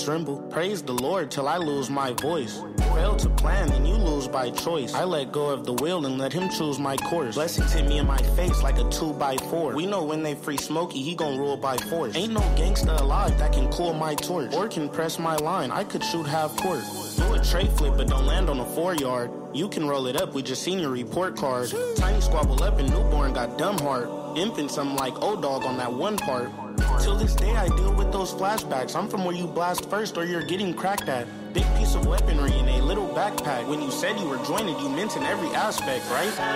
tremble. Praise the Lord till I lose my voice. Fail to plan, then you lose by choice. I let go of the wheel and let him choose my course. Blessings hit me in my face like a 2x4. We know when they free Smokey, he gon' rule by force. Ain't no gangsta alive that can cool my torch or can press my line. I could shoot half court. Do a tray flip, but don't land on a 4-yard. You can roll it up, we just seen your report card. Tiny squabble up and newborn got dumb heart. Infants, I'm like O-Dog on that one part. Till this day I deal with those flashbacks. I'm from where you blast first or you're getting cracked at. Big piece of weaponry in a little backpack. When you said you were jointed, you meant in every aspect, right?